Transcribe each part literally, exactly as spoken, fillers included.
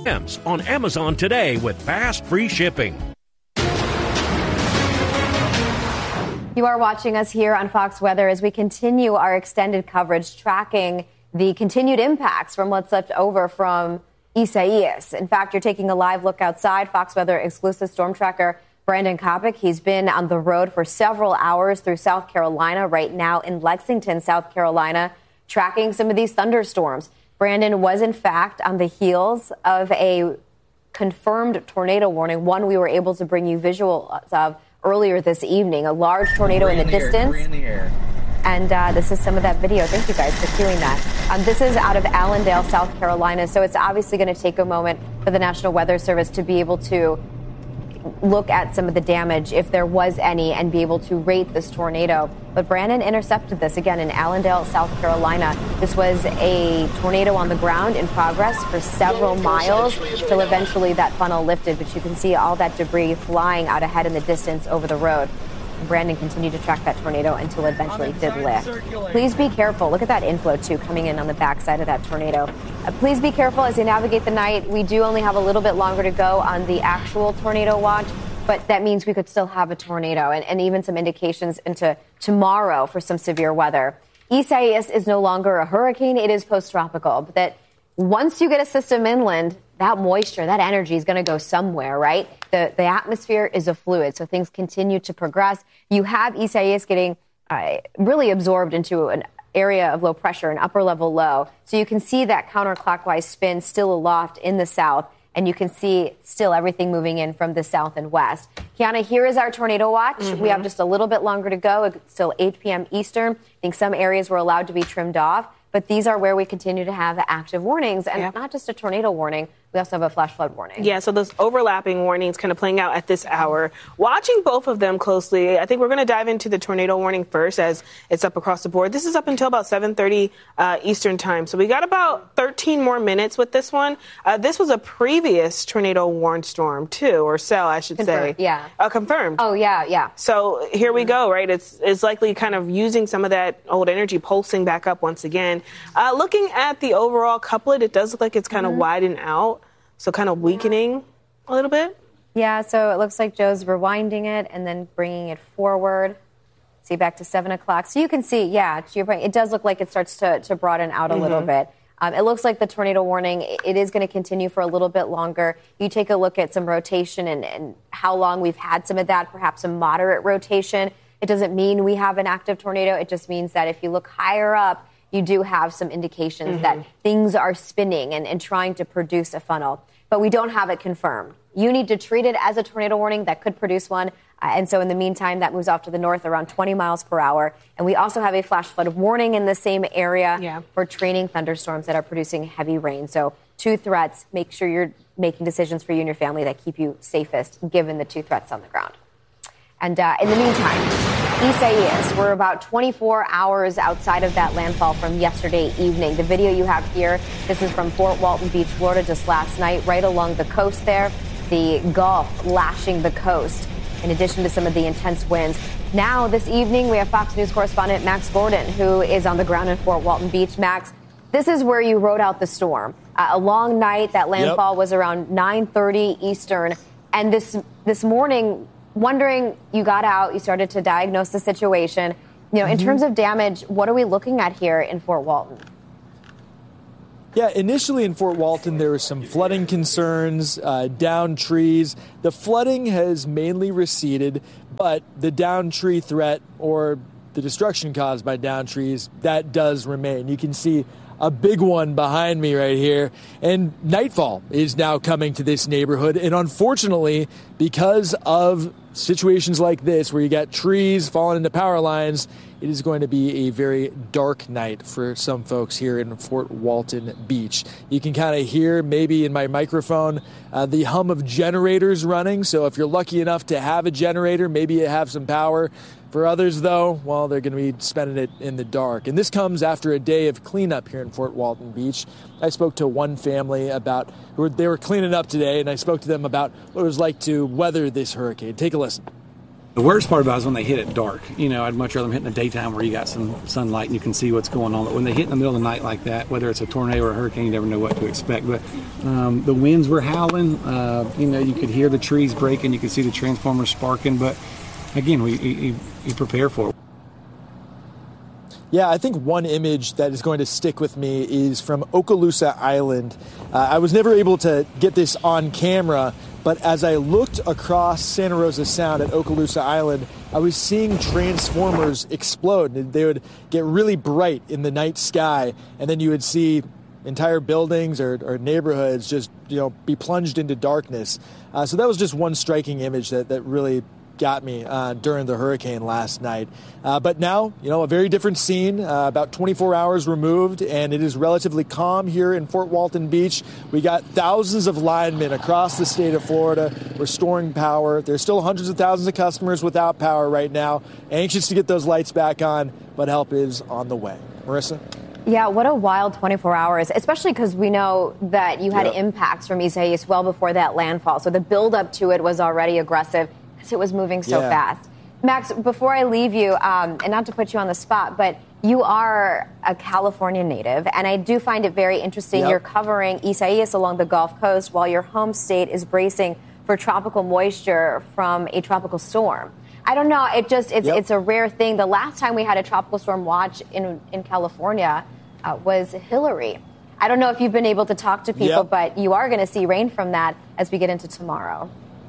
on Amazon today with fast, free shipping. You are watching us here on Fox Weather as we continue our extended coverage tracking the continued impacts from what's left over from Isaias. In fact, you're taking a live look outside. Fox Weather exclusive storm tracker Brandon Kopic. He's been on the road for several hours through South Carolina, right now in Lexington, South Carolina, tracking some of these thunderstorms. Brandon was, in fact, on the heels of a confirmed tornado warning, one we were able to bring you visuals of earlier this evening. A large tornado in the distance. In the air. And uh, this is some of that video. Thank you guys for cueing that. Um, this is out of Allendale, South Carolina. So it's obviously going to take a moment for the National Weather Service to be able to look at some of the damage, if there was any, and be able to rate this tornado. But Brandon intercepted this again in Allendale, South Carolina. This was a tornado on the ground in progress for several miles till eventually that funnel lifted. But you can see all that debris flying out ahead in the distance over the road. Brandon continued to track that tornado until it eventually did lift. Please be careful. Look at that inflow, too, coming in on the backside of that tornado. Uh, please be careful as you navigate the night. We do only have a little bit longer to go on the actual tornado watch, but that means we could still have a tornado and, and even some indications into tomorrow for some severe weather. Isaias is no longer a hurricane. It is post-tropical, but that once you get a system inland, that moisture, that energy is going to go somewhere, right? The the atmosphere is a fluid, so things continue to progress. You have Isaias getting uh, really absorbed into an area of low pressure, an upper level low. So you can see that counterclockwise spin still aloft in the south, and you can see still everything moving in from the south and west. Kiana, here is our tornado watch. Mm-hmm. We have just a little bit longer to go. It's still eight p.m. Eastern. I think some areas were allowed to be trimmed off. But these are where we continue to have active warnings, and yeah. not just a tornado warning. We also have a flash flood warning. Yeah, so those overlapping warnings kind of playing out at this hour. Watching both of them closely, I think we're going to dive into the tornado warning first as it's up across the board. This is up until about seven thirty uh, Eastern time. So we got about thirteen more minutes with this one. Uh, this was a previous tornado warned storm, too, or cell, I should confirmed, say. Yeah. Uh, confirmed. Oh, yeah, yeah. So here we go, right? It's, it's likely kind of using some of that old energy, pulsing back up once again. Uh, looking at the overall couplet, it does look like it's kind of mm-hmm. widened out. So kind of weakening a little bit. Yeah, so it looks like Joe's rewinding it and then bringing it forward. See, back to seven o'clock. So you can see, yeah, to your point, it does look like it starts to, to broaden out a mm-hmm. little bit. Um, it looks like the tornado warning, it is going to continue for a little bit longer. You take a look at some rotation and, and how long we've had some of that, perhaps a moderate rotation. It doesn't mean we have an active tornado. It just means that if you look higher up, you do have some indications mm-hmm. that things are spinning and, and trying to produce a funnel. But we don't have it confirmed. You need to treat it as a tornado warning that could produce one. Uh, and so in the meantime, that moves off to the north around twenty miles per hour. And we also have a flash flood warning in the same area yeah. for training thunderstorms that are producing heavy rain. So two threats. Make sure you're making decisions for you and your family that keep you safest, given the two threats on the ground. And uh, in the meantime, Isaias, we're about twenty-four hours outside of that landfall from yesterday evening. The video you have here, this is from Fort Walton Beach, Florida, just last night, right along the coast there. The Gulf lashing the coast, in addition to some of the intense winds. Now, this evening, we have Fox News correspondent Max Gordon, who is on the ground in Fort Walton Beach. Max, this is where you rode out the storm. Uh, a long night. That landfall yep. was around nine thirty Eastern. And this this morning, wondering, you got out, you started to diagnose the situation. You know, mm-hmm. in terms of damage, what are we looking at here in Fort Walton? Yeah, initially in Fort Walton, there were some flooding concerns, uh, downed trees. The flooding has mainly receded, but the downed tree threat or the destruction caused by downed trees, that does remain. You can see a big one behind me right here. And nightfall is now coming to this neighborhood. And unfortunately, because of situations like this, where you got trees falling into power lines, it is going to be a very dark night for some folks here in Fort Walton Beach. You can kind of hear, maybe in my microphone, uh, the hum of generators running. So if you're lucky enough to have a generator, maybe you have some power. For others, though, well, they're going to be spending it in the dark. And this comes after a day of cleanup here in Fort Walton Beach. I spoke to one family about, who were, they were cleaning up today, and I spoke to them about what it was like to weather this hurricane. Take a listen. The worst part about it is when they hit it dark. You know, I'd much rather them hit in the daytime where you got some sunlight and you can see what's going on. But when they hit in the middle of the night like that, whether it's a tornado or a hurricane, you never know what to expect. But um, the winds were howling. Uh, you know, you could hear the trees breaking. You could see the transformers sparking. But again, we you, you prepare for it. Yeah, I think one image that is going to stick with me is from Okaloosa Island. Uh, I was never able to get this on camera, but as I looked across Santa Rosa Sound at Okaloosa Island, I was seeing transformers explode. They would get really bright in the night sky, and then you would see entire buildings or, or neighborhoods just, you know, be plunged into darkness. Uh, so that was just one striking image that, that really got me uh, during the hurricane last night. Uh, but now, you know, a very different scene, uh, about twenty-four hours removed, and it is relatively calm here in Fort Walton Beach. We got thousands of linemen across the state of Florida restoring power. There's still hundreds of thousands of customers without power right now, anxious to get those lights back on, but help is on the way. Marissa? Yeah, what a wild twenty-four hours, especially because we know that you had yep. impacts from Isaias well before that landfall. So the buildup to it was already aggressive. It was moving so yeah. fast. Max, before I leave you, um, and not to put you on the spot, but you are a California native, and I do find it very interesting. Yep. You're covering Isaias along the Gulf Coast while your home state is bracing for tropical moisture from a tropical storm. I don't know. It just it's yep. it's a rare thing. The last time we had a tropical storm watch in in California uh, was Hillary. I don't know if you've been able to talk to people, yep. but you are going to see rain from that as we get into tomorrow.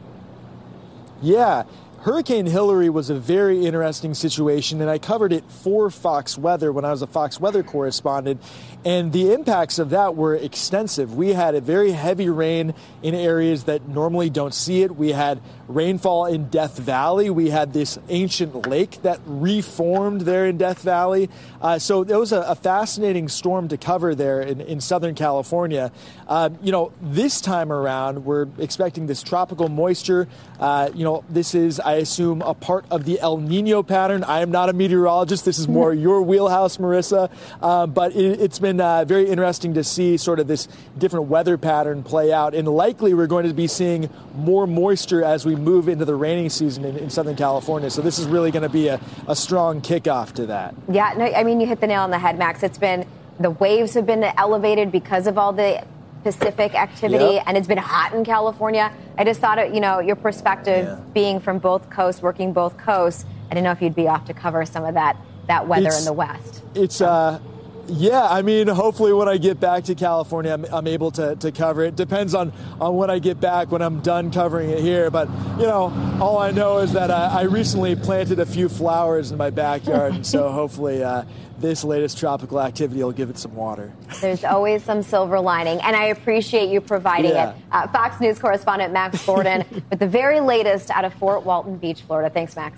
Yeah, Hurricane Hillary was a very interesting situation, and I covered it for Fox Weather when I was a Fox Weather correspondent, and the impacts of that were extensive. We had a very heavy rain in areas that normally don't see it. We had rainfall in Death Valley. We had this ancient lake that reformed there in Death Valley. Uh, so it was a, a fascinating storm to cover there in, in Southern California. Um, you know, this time around, we're expecting this tropical moisture. Uh, you know, this is, I assume, a part of the El Nino pattern. I am not a meteorologist. This is more your wheelhouse, Marissa. Uh, but it, it's been uh, very interesting to see sort of this different weather pattern play out. And likely we're going to be seeing more moisture as we move into the rainy season in, in Southern California. So this is really going to be a, a strong kickoff to that. Yeah, no, I mean, you hit the nail on the head, Max. It's been, the waves have been elevated because of all the Pacific activity, yep. and it's been hot in California. I just thought, it, you know, your perspective yeah. being from both coasts, working both coasts, I didn't know if you'd be off to cover some of that, that weather it's, in the West. It's, uh, yeah, I mean, hopefully when I get back to California, I'm, I'm able to, to cover it. Depends on, on when I get back, when I'm done covering it here. But, you know, all I know is that uh, I recently planted a few flowers in my backyard, and so hopefully uh, this latest tropical activity will give it some water. There's always some silver lining, and I appreciate you providing yeah. it. Uh, Fox News correspondent Max Gordon with the very latest out of Fort Walton Beach, Florida. Thanks, Max.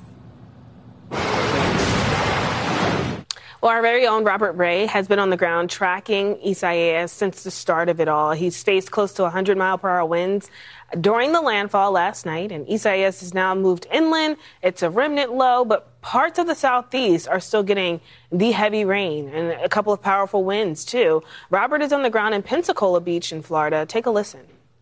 Well, our very own Robert Ray has been on the ground tracking Isaias since the start of it all. He's faced close to one hundred mile per hour winds during the landfall last night, and Isaias has now moved inland. It's a remnant low, but parts of the southeast are still getting the heavy rain and a couple of powerful winds, too. Robert is on the ground in Pensacola Beach in Florida. Take a listen.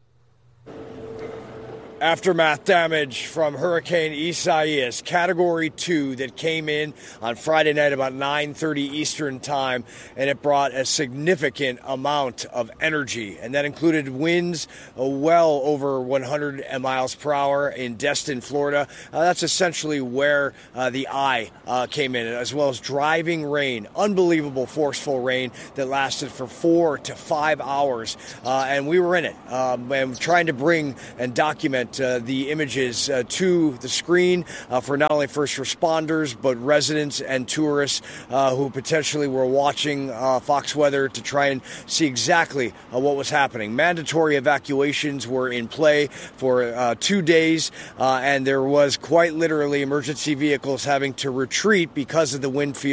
Aftermath damage from Hurricane Isaias, Category two, that came in on Friday night about nine thirty Eastern time, and it brought a significant amount of energy, and that included winds uh, well over one hundred miles per hour in Destin, Florida. Uh, that's essentially where uh, the eye uh, came in, as well as driving rain, unbelievable forceful rain that lasted for four to five hours, uh, and we were in it, um, and trying to bring and document Uh, the images uh, to the screen uh, for not only first responders but residents and tourists uh, who potentially were watching uh, Fox Weather to try and see exactly uh, what was happening. Mandatory evacuations were in play for uh, two days, uh, and there was quite literally emergency vehicles having to retreat because of the wind field.